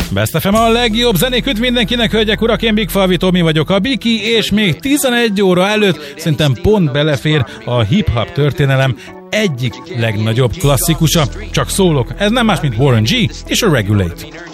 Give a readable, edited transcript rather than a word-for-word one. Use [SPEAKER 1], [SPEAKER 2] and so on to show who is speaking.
[SPEAKER 1] Best FM a legjobb zenék üt mindenkinek, hölgyek, urak, én Big Falvi Tomi vagyok, a Biki, és még 11 óra előtt szerintem pont belefér a hip-hop történelem egyik legnagyobb klasszikusa. Csak szólok, ez nem más, mint Warren G és a Regulate.